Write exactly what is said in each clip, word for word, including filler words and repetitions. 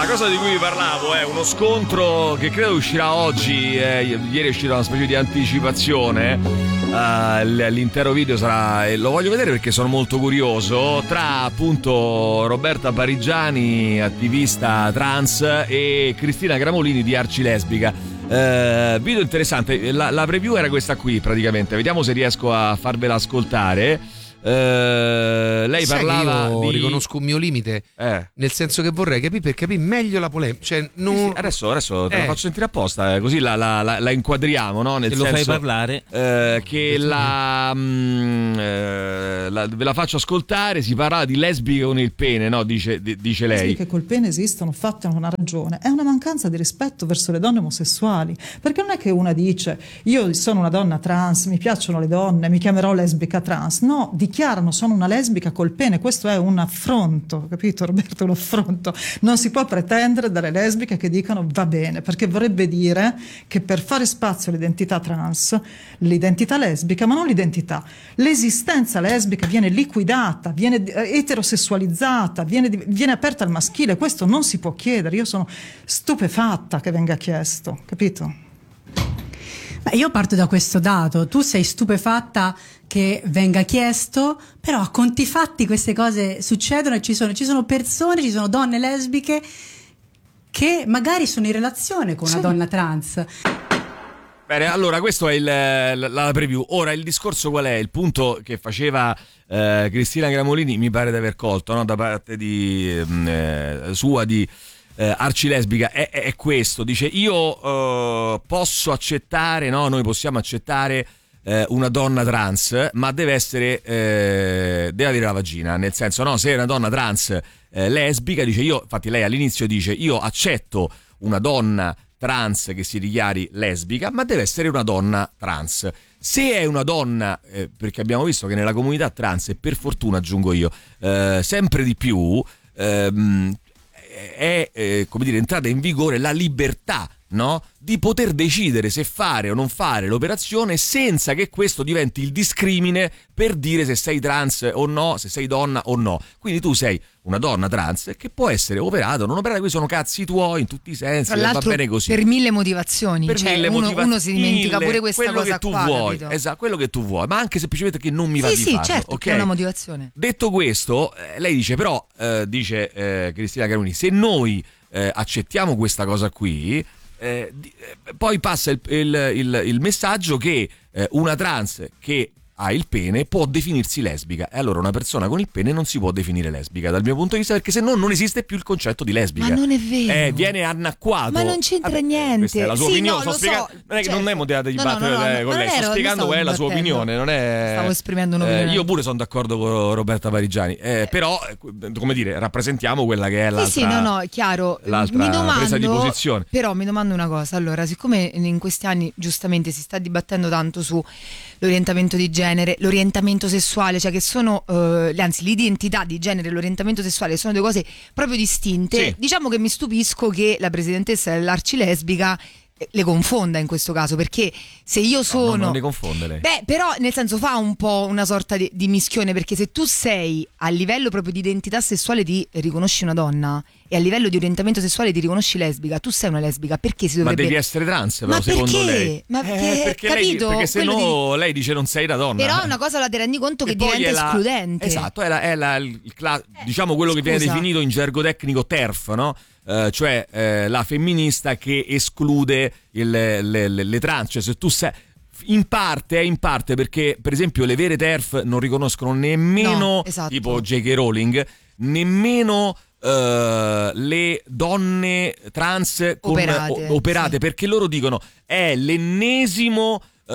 la cosa di cui vi parlavo è uno scontro che credo uscirà oggi. Eh, ieri è uscita una specie di anticipazione. Uh, l'intero video sarà, e lo voglio vedere perché sono molto curioso, tra appunto Roberta Parigiani, attivista trans, e Cristina Gramolini di Arcilesbica. Uh, video interessante. La, la preview era questa qui praticamente. Vediamo se riesco a farvela ascoltare. Uh, lei Sai parlava io di... riconosco un mio limite, eh. nel senso che vorrei capire per capire meglio la polemica, cioè, non... sì, sì, adesso, adesso te eh. la faccio sentire apposta, eh, così la, la, la, la inquadriamo, no? Nel Se senso, lo fai parlare eh, che la, mh, eh, la ve la faccio ascoltare. Si parla di lesbiche con il pene, no? Dice, di, dice lei. Lesbiche col pene esistono, fatte hanno una ragione. È una mancanza di rispetto verso le donne omosessuali, perché non è che una dice io sono una donna trans, mi piacciono le donne, mi chiamerò lesbica trans. No, dichiarano sono una lesbica col pene. Questo è un affronto, capito Roberto? Un affronto. Non si può pretendere dalle lesbiche che dicano va bene, perché vorrebbe dire che per fare spazio all'identità trans, l'identità lesbica, ma non l'identità, l'esistenza lesbica viene liquidata, viene eterosessualizzata, viene, viene aperta al maschile. Questo non si può chiedere. Io sono stupefatta che venga chiesto, capito? Beh, io parto da questo dato. Tu sei stupefatta che venga chiesto, però a conti fatti queste cose succedono e ci sono, ci sono persone, ci sono donne lesbiche che magari sono in relazione con una sì. donna trans. Bene, allora questo è il, la, la preview. Ora il discorso qual è? Il punto che faceva eh, Cristina Gramolini, mi pare di aver colto, no? Da parte di eh, sua di eh, Arcilesbica, è, è questo. Dice io eh, posso accettare, no? Noi possiamo accettare eh, una donna trans, ma deve essere eh, deve avere la vagina, nel senso, no? Se è una donna trans eh, lesbica, dice io, infatti lei all'inizio dice io accetto una donna trans che si dichiari lesbica, ma deve essere una donna trans. Se è una donna, eh, perché abbiamo visto che nella comunità trans, e per fortuna aggiungo io, eh, sempre di più ehm, è eh, come dire entrata in vigore la libertà, no? Di poter decidere se fare o non fare l'operazione senza che questo diventi il discrimine per dire se sei trans o no, se sei donna o no. Quindi tu sei una donna trans che può essere operata o non operata, questi sono cazzi tuoi in tutti i sensi, tra va bene così. Per mille motivazioni, per cioè, mille uno, motivazioni, uno si dimentica mille, pure questa quello cosa che tu qua, vuoi, capito? esatto, quello che tu vuoi, ma anche semplicemente che non mi va sì, di sì, farlo, certo, ok? Che è una motivazione. Detto questo, eh, lei dice però, eh, dice eh, Cristina Gramolini, se noi eh, accettiamo questa cosa qui, Eh, eh, poi passa il, il, il, il messaggio che eh, una trans che ha il pene può definirsi lesbica, e allora una persona con il pene non si può definire lesbica dal mio punto di vista, perché se no non esiste più il concetto di lesbica. Ma non è vero, eh, viene annacquato. ma non c'entra Vabbè, niente. Questa è la sua sì, opinione, no, sto lo spiegando, so, non è che certo. non è motivato di no, no, battere no, no, con lei, ero, sto spiegando qual è la sua battendo. opinione, non è... Stavo esprimendo un'opinione. Eh, io pure sono d'accordo con Roberta Parigiani, eh, però come dire, rappresentiamo quella che è l'altra, sì, sì, no, no, chiaro. l'altra mi domando, presa di posizione. Però mi domando una cosa, allora, siccome in questi anni giustamente si sta dibattendo tanto su l'orientamento di genere, l'orientamento sessuale, cioè che sono eh, anzi l'identità di genere e l'orientamento sessuale sono due cose proprio distinte, sì. Diciamo che mi stupisco che la presidentessa dell'Arcilesbica le confonda in questo caso, perché se io sono... No, non le confonde lei. Beh, però nel senso fa un po' una sorta di, di mischione, perché se tu sei a livello proprio di identità sessuale ti riconosci una donna e a livello di orientamento sessuale ti riconosci lesbica, tu sei una lesbica, perché si dovrebbe... Ma devi essere trans però, Ma secondo perché? lei. Ma perché, eh, perché capito? Lei, perché se Quello no di... lei dice non sei una donna. Però una cosa la ti rendi conto che e poi diventa è la... escludente. Esatto, è, la, è la, il, cla... diciamo quello Scusa. che viene definito in gergo tecnico T E R F, no? Uh, cioè uh, la femminista che esclude il, le, le, le trans, cioè se tu sei in parte è in parte perché per esempio le vere T E R F non riconoscono nemmeno no, esatto. tipo J K Rowling, nemmeno Uh, le donne trans con, operate, o, operate sì. Perché loro dicono è l'ennesimo Uh,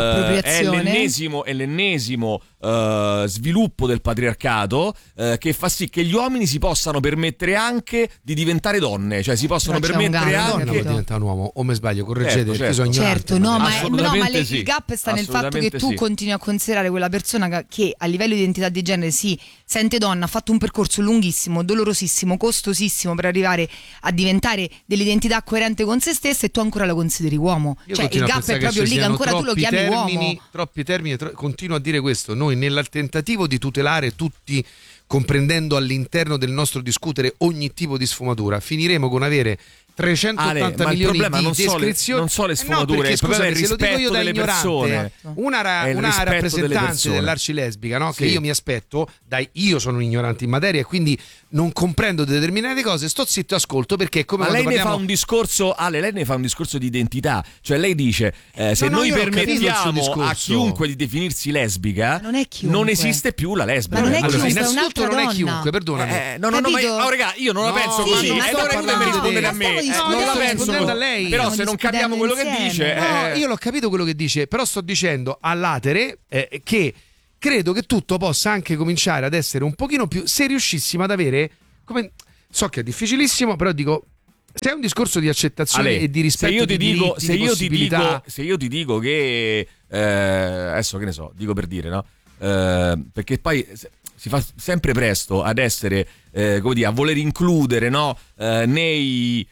è l'ennesimo, è l'ennesimo uh, sviluppo del patriarcato uh, che fa sì che gli uomini si possano permettere anche di diventare donne, cioè si possono Però permettere gap, anche donna diventa un uomo, o me sbaglio, correggete, certo, perché sono ignorante. Certo, no, ma, è, no, ma sì. il gap sta nel fatto che tu sì. continui a considerare quella persona che a livello di identità di genere si sente donna, ha fatto un percorso lunghissimo, dolorosissimo, costosissimo per arrivare a diventare dell'identità coerente con se stessa, e tu ancora la consideri uomo. Io cioè il gap è proprio lì, che ancora tu lo chiami termini, uomo. Troppi termini, tro- continuo a dire questo, noi noi nel tentativo di tutelare tutti, comprendendo all'interno del nostro discutere ogni tipo di sfumatura, finiremo con avere trecentottanta Ale, milioni di non descrizioni. Non so le sfumature, eh no, perché, il problema scusami, è il se lo dico io da delle ignorante, persone. una, ra- una rappresentante dell'arcilesbica, no? Sì. Che io mi aspetto, dai, io sono un ignorante in materia e quindi non comprendo determinate cose, sto zitto e ascolto, perché è come Ma quando lei parliamo... ne fa un discorso, Ale, lei ne fa un discorso di identità, cioè lei dice eh, se No, no, noi io ho capito il suo permettiamo discorso. a chiunque di definirsi lesbica, non è chiunque. non esiste più la lesbica. Ma non è allora, chiunque, è innanzitutto un'altra non è donna. chiunque, perdonami. Eh, no, no, no, ma io, oh, raga, io non la No, penso sì, così. ma E sto allora parlando mi di rispondere te. a me. Ma Eh, stiamo non la sto penso rispondendo così. a lei. Però Stiamo se non capiamo quello che discutendo dice, insieme. eh, No, io l'ho capito quello che dice, però sto dicendo all'atere eh, che credo che tutto possa anche cominciare ad essere un pochino più, se riuscissimo ad avere, come, so che è difficilissimo, però dico, se è un discorso di accettazione Ale, e di rispetto se io ti di dico, diritti, se di io ti possibilità... dico, se io ti dico che eh, adesso che ne so, dico per dire, no? Eh, perché poi si fa sempre presto ad essere, eh, come dire, a voler includere, no? Eh, nei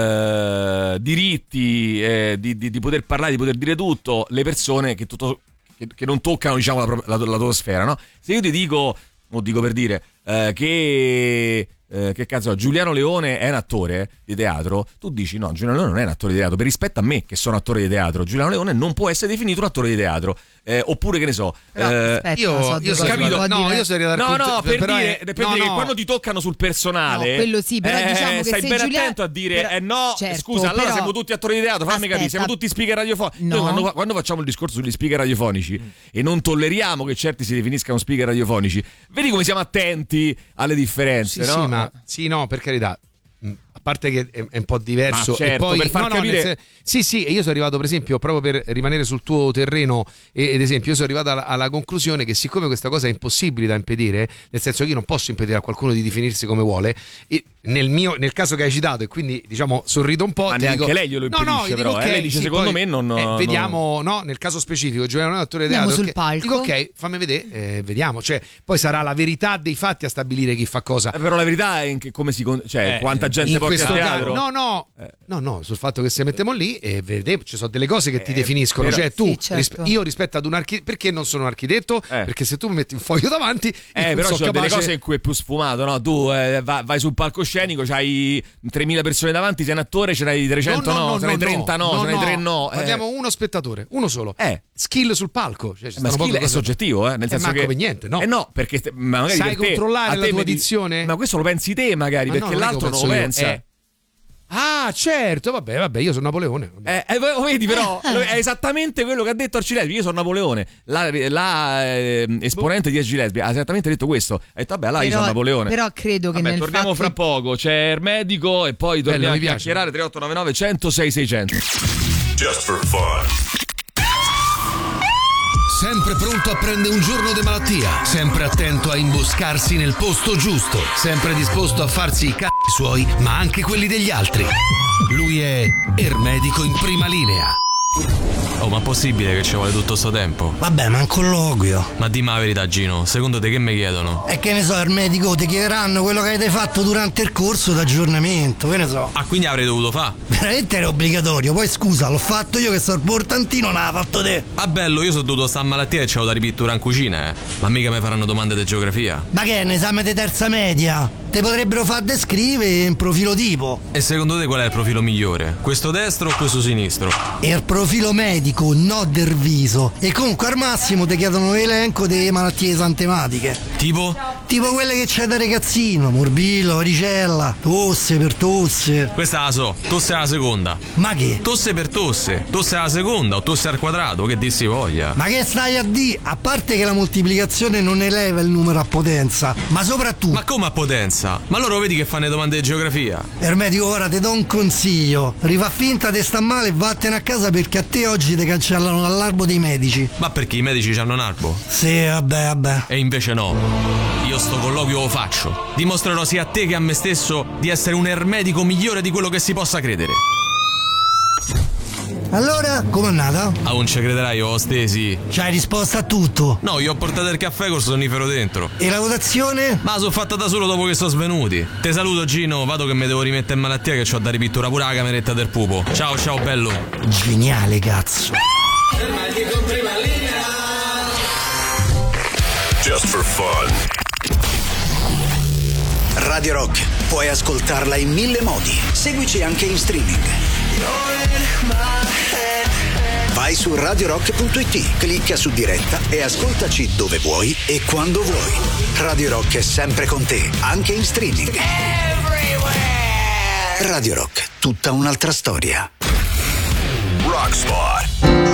eh, diritti eh, di, di, di poter parlare, di poter dire tutto, le persone che tutto che, che non toccano, diciamo, la, la, la tua sfera, no? Se io ti dico, o dico per dire, eh, che Eh, che cazzo, Giuliano Leone è un attore di teatro, tu dici no, Giuliano Leone non è un attore di teatro, per rispetto a me che sono attore di teatro, Giuliano Leone non può essere definito un attore di teatro, eh, oppure che ne so, Però, eh, aspetta, io, so io due sono cose arrivato, che no, può io dire. sono arrivato no al no, punto- per però dire, è- per no, dire che no. quando ti toccano sul personale, No, quello sì, però eh, diciamo che stai se ben Giulia- attento a dire però- eh no, certo, scusa, allora però- siamo tutti attori di teatro, fammi Aspetta. capire, siamo tutti speaker radiofonici. No. Noi quando, quando facciamo il discorso sugli speaker radiofonici mm. e non tolleriamo che certi si definiscano speaker radiofonici, vedi come siamo attenti alle differenze, Sì, no? sì, ma sì, no, per carità. A parte che è, è un po' diverso, Ma certo, e poi per far no, no, capire- nel sen- sì, sì, e io sono arrivato, per esempio, proprio per rimanere sul tuo terreno, e- ed esempio, io sono arrivato alla, alla conclusione che siccome questa cosa è impossibile da impedire, nel senso che io non posso impedire a qualcuno di definirsi come vuole, e nel mio nel caso che hai citato, e quindi diciamo sorrido un po', Ma ti neanche dico, lei glielo no, no, impedisce, io dico, però, eh, ok, lei dice, sì, secondo poi, me non- eh, non- vediamo, no, nel caso specifico, Giuliano è un attore di Andiamo teatro, sul ok, palco. dico ok, fammi vedere, eh, vediamo, cioè poi sarà la verità dei fatti a stabilire chi fa cosa. Eh, però la verità è in che come si con- cioè Eh, quanta gente in porta a questo teatro. caso, no, no, Eh. no, no, sul fatto che se mettiamo lì e vedete, ci sono delle cose che ti Eh, definiscono. però- Cioè, tu, Sì, certo. rispe- io rispetto ad un architetto, perché non sono un architetto? Eh. Perché se tu mi metti un foglio davanti, io Eh, non però sono ci sono delle capace- cose in cui è più sfumato, no? Tu eh, va- vai sul palcoscenico, c'hai tremila persone davanti, sei un attore, ce n'hai trecento no, ce n'hai trenta no, ce n'hai tre no. eh. Parliamo uno spettatore, uno solo. Eh. Skill sul palco. Cioè, ci Ma stanno skill poche è cose- soggettivo, eh, nel Eh, senso manco che per niente, no. Eh no, perché te- ma magari Sai per te- controllare a la te tua vedi- dizione? Ma questo lo pensi te magari, Ma perché no, non è che l'altro lo non lo penso io. pensa. Eh. Ah, certo, vabbè, vabbè, io sono Napoleone. vabbè. Eh, eh, lo vedi però, è esattamente quello che ha detto Arcilesbi. Io sono Napoleone, la, la eh, esponente di Arcilesbi ha esattamente detto questo. Ha detto vabbè, là io Però- sono Napoleone. però credo che Vabbè, nel torniamo fatto- fra poco, c'è il medico e poi torniamo mi a piace. chiacchierare. Tre otto nove nove uno zero sei sei zero zero. Just for fun. Sempre pronto a prendere un giorno di malattia, sempre attento a imboscarsi nel posto giusto, sempre disposto a farsi i c***i suoi, ma anche quelli degli altri. Lui è Ermedico in prima linea. Oh, ma è possibile che ci vuole tutto sto tempo? Vabbè, ma è un colloquio. Ma dimmi la verità, Gino, secondo te che mi chiedono? E che ne so, il medico ti chiederanno quello che avete fatto durante il corso d'aggiornamento, che ne so. Ah, quindi avrei dovuto fare? Veramente era obbligatorio, poi scusa, l'ho fatto io che sono il portantino, non l'ha fatto te. Ah, bello, io sono dovuto stare a malattia e c'ho da ripittura in cucina, eh. Ma mica mi faranno domande di geografia. Ma che è un esame di terza media? Te potrebbero far descrivere in profilo tipo. E secondo te qual è il profilo migliore? Questo destro o questo sinistro? E il profilo medico, no del viso. E comunque al massimo ti chiedono l'elenco delle malattie esantematiche. Tipo? Tipo quelle che c'è da ragazzino, morbillo, varicella, tosse per tosse. Questa la so, tosse alla seconda. Ma che? Tosse per tosse, tosse alla seconda o tosse al quadrato, che dir si voglia. Ma che stai a di? A parte che la moltiplicazione non eleva il numero a potenza, ma soprattutto... Ma come a potenza? Ma loro vedi che fanno le domande di geografia? Ermetico, ora ti do un consiglio. Rifà finta te sta male e vattene a casa perché a te oggi ti cancellano dall'albo dei medici. Ma perché i medici hanno un albo? Sì, vabbè, vabbè. E invece no. Io sto colloquio lo faccio. Dimostrerò sia a te che a me stesso di essere un ermetico migliore di quello che si possa credere. Allora, com'è andata? Ah, non ci crederai, ho stesi. C'hai risposto a tutto. No, io ho portato il caffè col sonnifero dentro. E la votazione? Ma sono fatta da solo dopo che sono svenuti. Te saluto, Gino, vado che mi devo rimettere in malattia che c'ho da ripittura pure la cameretta del pupo. Ciao, ciao, bello. Geniale, cazzo. just for fun. Radio Rock, puoi ascoltarla in mille modi. Seguici anche in streaming. Vai su radio rock punto it, clicca su diretta e ascoltaci dove vuoi e quando vuoi. Radio Rock è sempre con te, anche in streaming. Radio Rock, tutta un'altra storia. Rock Spot.